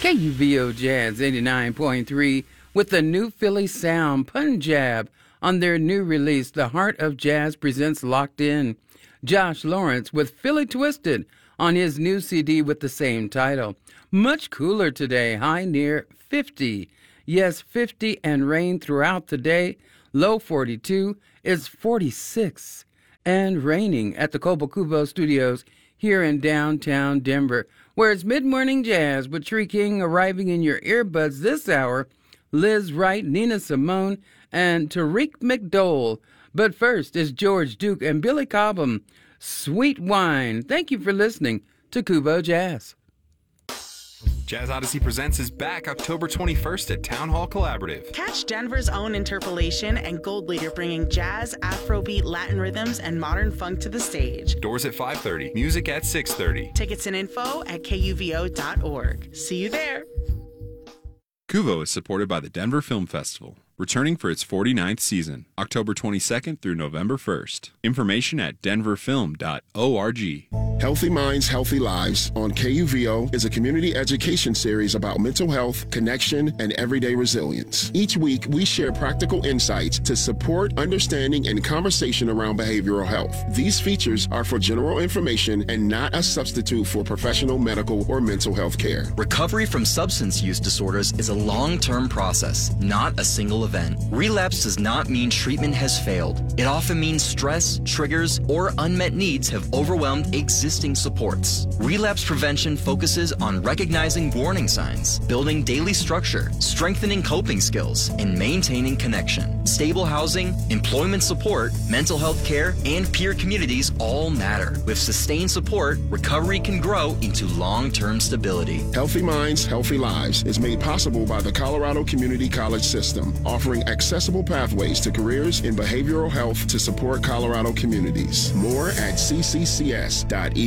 KUVO Jazz 89.3 with the new Philly sound, Punjab, on their new release, The Heart of Jazz presents Locked In. Josh Lawrence with Philly Twisted on his new CD with the same title. Much cooler today, high near 50. Yes, 50 and rain throughout the day. Low 42 is 46 and raining at the Cobo Studios here in downtown Denver, where it's mid-morning jazz with Tree King arriving in your earbuds this hour, Liz Wright, Nina Simone, and Tariq McDowell. But first is George Duke and Billy Cobham, Sweet Wine. Thank you for listening to Kubo Jazz. Jazz Odyssey Presents is back October 21st at Town Hall Collaborative. Catch Denver's own Interpolation and Gold Leader bringing jazz, Afrobeat, Latin rhythms, and modern funk to the stage. Doors at 5:30, music at 6:30. Tickets and info at kuvo.org. See you there. Kuvo is supported by the Denver Film Festival, returning for its 49th season, October 22nd through November 1st. Information at denverfilm.org. Healthy Minds, Healthy Lives on KUVO is a community education series about mental health, connection, and everyday resilience. Each week, we share practical insights to support understanding and conversation around behavioral health. These features are for general information and not a substitute for professional medical or mental health care. Recovery from substance use disorders is a long-term process, not a single event. Relapse does not mean treatment has failed. It often means stress, triggers, or unmet needs have overwhelmed existing supports. Relapse prevention focuses on recognizing warning signs, building daily structure, strengthening coping skills, and maintaining connection. Stable housing, employment support, mental health care, and peer communities all matter. With sustained support, recovery can grow into long-term stability. Healthy Minds, Healthy Lives is made possible by the Colorado Community College System, offering accessible pathways to careers in behavioral health to support Colorado communities. More at cccs.edu.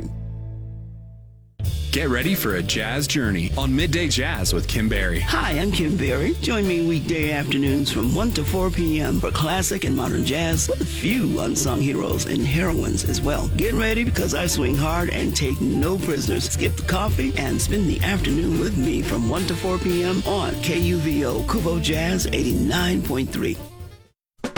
Get ready for a jazz journey on Midday Jazz with Kim Berry. Hi, I'm Kim Berry. Join me weekday afternoons from 1 to 4 p.m. for classic and modern jazz with a few unsung heroes and heroines as well. Get ready because I swing hard and take no prisoners. Skip the coffee and spend the afternoon with me from 1 to 4 p.m. on KUVO Kubo Jazz 89.3.